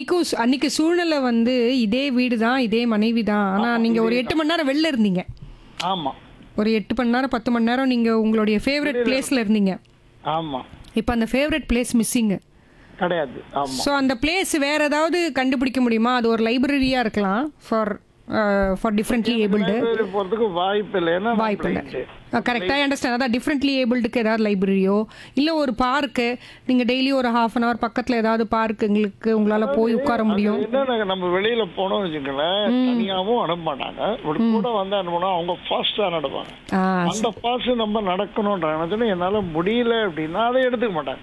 அன்னைக்கு சூழ்நிலை வந்து இதே வீடு தான், இதே மனைவி தான். ஆனா நீங்க ஒரு 8 மணி நேரம் வெளில இருந்தீங்க. ஆமா ஒரு 8 மணி நேரம் 10 மணி நேரம் நீங்க உங்களுடைய ஃபேவரட் பிளேஸ்ல இருந்தீங்க. ஆமா இப்போ அந்த ஃபேவரட் பிளேஸ் மிஸ்ஸிங். கிடையாது. ஆமா ஸோ அந்த பிளேஸ் வேற ஏதாவது கண்டுபிடிக்க முடியுமா? அது ஒரு லைப்ரரியா இருக்கலாம் ஃபார் டிஃப்ரெண்ட்லி ஏபிள்டு. லைப்ரரி போறதுக்கு வாய்ப்பு இல்லை. ஏன்னா வாய்ப்பு இல்லை. கரெக்டாக அண்டர்ஸ்டாண்ட். அதான் டிஃப்ரெண்ட்லி ஏபிள்டுக்கு ஏதாவது லைப்ரரியோ இல்லை ஒரு பார்க்கு, நீங்கள் டெய்லி ஒரு ½ அன் ஹவர் பக்கத்தில் ஏதாவது பார்க் எங்களுக்கு உங்களால் போய் உட்கார முடியும். என்ன நம்ம வெளியில போனோம்னு வச்சுக்கோங்களேன், தனியாவும் அனுப்ப மாட்டாங்க. ஒரு கூட வந்து அனுப்பணும், அவங்க ஃபாஸ்டா நடப்பாங்க. அந்த ஃபாஸ்ட் நம்ம நடக்கணும்ன்றாங்க. என்னால முடியல அப்படின்னா அதை எடுத்துக்க மாட்டாங்க.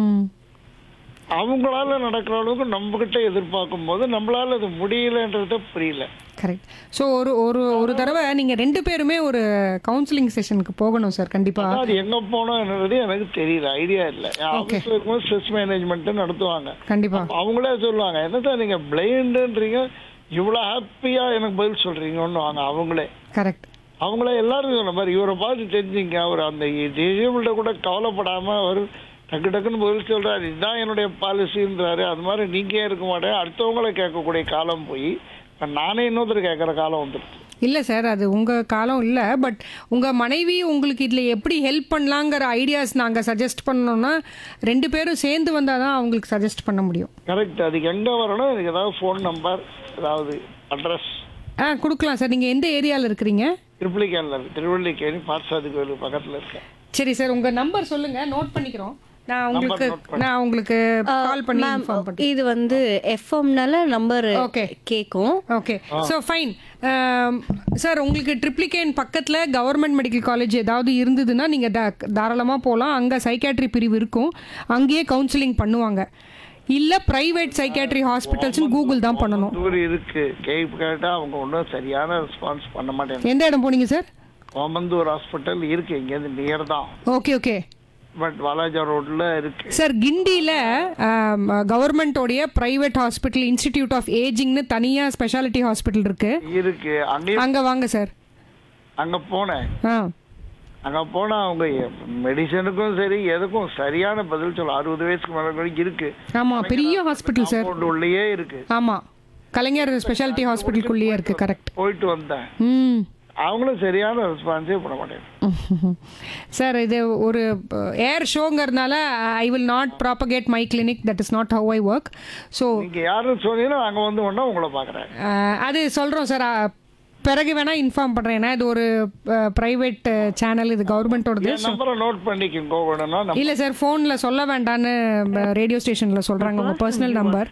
அவங்களால நடக்கிற அளவுக்கு நம்ம கிட்ட எதிர்பார்க்கும் போது நம்மளால அது முடியலன்றது புரியல. கரெக்ட். ஸோ ஒரு தடவை நீங்க 2 பேருமே ஒரு கவுன்சிலிங் செஷனுக்கு போகணும் சார். கண்டிப்பா அது எங்க போனோம்ன்றது எனக்கு தெரியல, ஐடியா இல்லை. ஆஃபீஸ்ல இருக்கும்போது ஸ்ட்ரெஸ் மேனேஜ்மெண்ட் நடத்துவாங்க. கண்டிப்பா அவங்களே சொல்லுவாங்க, என்ன சார் நீங்க பிளைண்டுன்றீங்க, இவ்வளவு ஹாப்பியா எனக்கு பதில் சொல்றீங்கன்னு வாங்க. அவங்களே கரெக்ட். அவங்களே எல்லாரும் சொன்ன மாதிரி இவரை பார்த்து தெரிஞ்சுங்க. அவர் அந்த டிசேபிள்ட கூட கவலைப்படாம அவர் டக்கு டக்குன்னு பதில் சொல்றாரு, இதுதான் என்னுடைய பாலிசின்றாரு. அது மாதிரி நீங்க இருக்க மாட்டேன், அடுத்தவங்களை கேட்கக்கூடிய காலம் போய் நானே இன்னொருத்தர் கேட்கற காலம் வந்துருக்கு. இல்லை சார், அது உங்கள் காலம் இல்லை. பட் உங்கள் மனைவி உங்களுக்கு இதில் எப்படி ஹெல்ப் பண்ணலாங்கிற ஐடியாஸ் நாங்கள் சஜஸ்ட் பண்ணோம்னா 2 பேரும் சேர்ந்து வந்தால் தான் அவங்களுக்கு சஜஸ்ட் பண்ண முடியும். கரெக்ட். அதுக்கு எங்கே வரணும், எனக்கு ஏதாவது ஃபோன் நம்பர், ஏதாவது அட்ரஸ் கொடுக்கலாம் சார். நீங்கள் எந்த ஏரியாவில் இருக்கிறீங்க? திருவள்ளிக்கேணி பார்த்தசாரதி கோயிலுக்கு பக்கத்தில் இருக்கேன். சரி சார், உங்கள் நம்பர் சொல்லுங்கள், நோட் பண்ணிக்கிறோம். நான் உங்களுக்கு கால் பண்ணி இன்ஃபார்ம் பண்ணுறேன். இது வந்து எஃப்எம்னால நம்பர் கேட்கும். Okay, so fine sir. உங்களுக்கு ட்ரிப்ளிகேன் பக்கத்தில் கவர்மெண்ட் மெடிக்கல் காலேஜ் ஏதாவது இருந்ததுன்னா நீங்கள் தாராளமாக போகலாம். அங்கே சைக்காட்ரி பிரிவு இருக்கும், அங்கேயே கவுன்சிலிங் பண்ணுவாங்க. இல்ல பிரைவேட் சைக்காட்ரி ஹாஸ்பிட்டல்ஸ் கூகுள் தான் பண்ணணும். இருக்கு கேட்டா அவங்க ஒன்றும் சரியான ரெஸ்பான்ஸ் பண்ண மாட்டேங்க. எந்த இடம் போனீங்க சார்? ஓமந்தூர் ஹாஸ்பிட்டல் இருக்கு, இங்கேருந்து நியர் தான். Okay okay. பட் வாலாஜா ரோட்ல இருக்கு sir. கிண்டியில கவர்மெண்டோடைய private hospital institute of ஏஜிங்னு தனியா ஸ்பெஷாலிட்டி ஹாஸ்பிட்டல் இருக்கு. அங்க வாங்க சார். அங்க போனேன். அங்க போனா அவங்க மெடிசனுக்கும் சரி எதுக்கும் சரியான பதில் சொல்ல. 60 வயசுக்கு மேல இருக்கு. ஆமா, பெரிய ஹாஸ்பிட்டல் சார். உள்ளே இருக்கு. ஆமா, கலைஞர் ஸ்பெஷாலிட்டி ஹாஸ்பிட்டலுக்குள்ளேயே இருக்கு. கரெக்ட். போயிட்டு வந்தேன். அவங்களும் சரியான ரெஸ்பான்ஸே பண்ண மாட்டேன் சார். இது ஒரு ஏர் ஷோங்கிறதுனால I will not propagate my clinic. That is not have I work. So நீங்கள் யாரும் சொன்னீங்கன்னா அங்கே வந்து ஒன்றா உங்களை பார்க்குறேன். அது சொல்கிறோம் சார், பிறகு வேணா இன்ஃபார்ம் பண்றேன். ஏன்னா இது ஒரு பிரைவேட் சேனல், இது கவர்மெண்டோடது. நம்பரை நோட் பண்ணிக்கோங்க. இல்ல சார், போன்ல சொல்ல வேண்டாம்னு ரேடியோ ஸ்டேஷன்ல சொல்றாங்க உங்க பர்சனல் நம்பர்.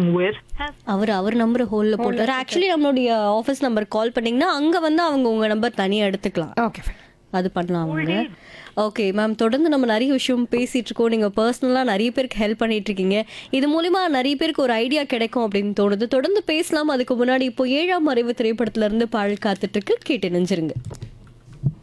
அவர் நம்பர் ஹோல்ல போட்டாரு. ஆக்சுவலி நம்மளுடைய ஆஃபீஸ் நம்பர் கால் பண்ணீங்கன்னா அங்க வந்து அவங்க உங்க நம்பர் தனியா எடுத்துக்கலாம். ஓகே, அது பண்ணலாம் அவங்க. ஓகே மேம், தொடர்ந்து நம்ம நிறைய விஷயம் பேசிட்டு இருக்கோம். நீங்கள் பர்சனலாக நிறைய பேருக்கு ஹெல்ப் பண்ணிட்டு இருக்கீங்க. இது மூலிமா நிறைய பேருக்கு ஒரு ஐடியா கிடைக்கும் அப்படின்னு தோணுது. தொடர்ந்து பேசலாம். அதுக்கு முன்னாடி இப்போ 7ஆம் அறிவு திரைப்படத்துல இருந்து பாடல் காத்துட்டு இருக்கு, கேட்டு நினைஞ்சிருங்க.